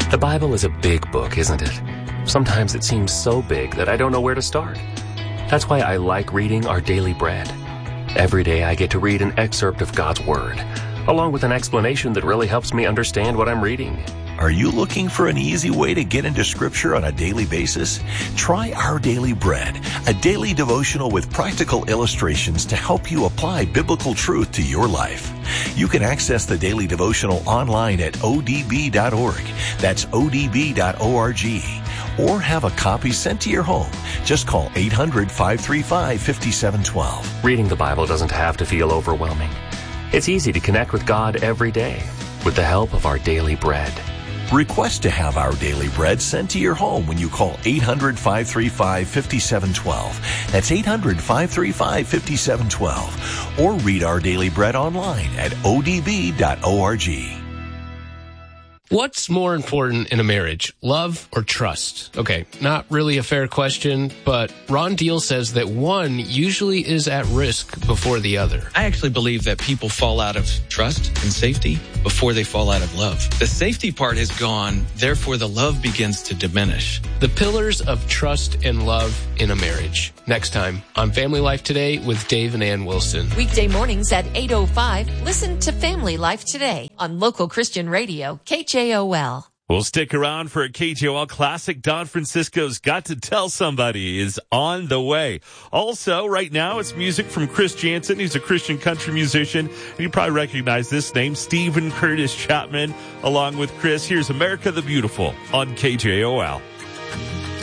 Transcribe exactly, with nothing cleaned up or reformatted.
The Bible is a big book, isn't it? Sometimes it seems so big that I don't know where to start. That's why I like reading Our Daily Bread. Every day I get to read an excerpt of God's Word, along with an explanation that really helps me understand what I'm reading. Are you looking for an easy way to get into Scripture on a daily basis? Try Our Daily Bread, a daily devotional with practical illustrations to help you apply biblical truth to your life. You can access the daily devotional online at O D B dot org. That's O D B dot org. Or have a copy sent to your home. Just call eight hundred, five three five, five seven one two. Reading the Bible doesn't have to feel overwhelming. It's easy to connect with God every day with the help of Our Daily Bread. Request to have Our Daily Bread sent to your home when you call eight hundred, five three five, five seven one two. That's eight hundred, five three five, five seven one two. Or read Our Daily Bread online at O D B dot org. What's more important in a marriage, love or trust? Okay, not really a fair question, but Ron Deal says that one usually is at risk before the other. I actually believe that people fall out of trust and safety before they fall out of love. The safety part is gone, therefore the love begins to diminish. The pillars of trust and love in a marriage. Next time on Family Life Today with Dave and Ann Wilson. Weekday mornings at eight oh five, listen to Family Life Today on local Christian radio, K J O L. We'll stick around for a K J O L classic. Don Francisco's Got to Tell Somebody is on the way. Also, right now, it's music from Chris Jansen. He's a Christian country musician. And you probably recognize this name, Stephen Curtis Chapman. Along with Chris, here's America the Beautiful on K J O L.